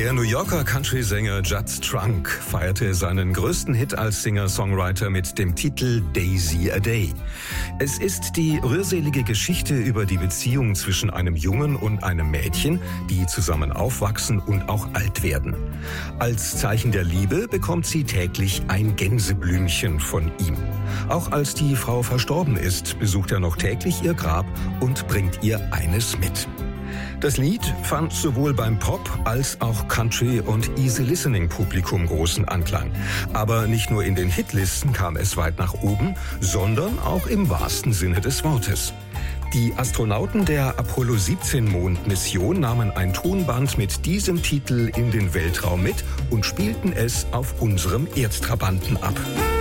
Der New Yorker Country-Sänger Judd Strunk feierte seinen größten Hit als Singer-Songwriter mit dem Titel Daisy a Day. Es ist die rührselige Geschichte über die Beziehung zwischen einem Jungen und einem Mädchen, die zusammen aufwachsen und auch alt werden. Als Zeichen der Liebe bekommt sie täglich ein Gänseblümchen von ihm. Auch als die Frau verstorben ist, besucht er noch täglich ihr Grab und bringt ihr eines mit. Das Lied fand sowohl beim Pop- als auch Country- und Easy-Listening-Publikum großen Anklang. Aber nicht nur in den Hitlisten kam es weit nach oben, sondern auch im wahrsten Sinne des Wortes. Die Astronauten der Apollo-17-Mondmission nahmen ein Tonband mit diesem Titel in den Weltraum mit und spielten es auf unserem Erdtrabanten ab.